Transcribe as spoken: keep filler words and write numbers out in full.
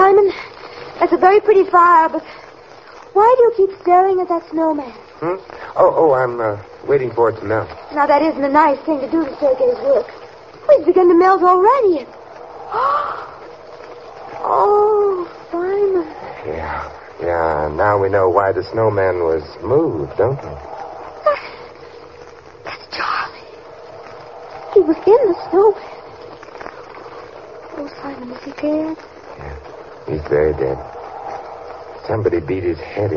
Simon, that's a very pretty fire, but why do you keep staring at that snowman? Hmm? Oh, oh, I'm uh, waiting for it to melt. Now, that isn't a nice thing to do to stay at his work. Oh, he's begun to melt already. Oh, Simon. Yeah, yeah, now we know why the snowman was moved, don't we? That's Charlie. He was in the snowman. Oh, Simon, is he dead? Yeah, he's very dead. Somebody beat his head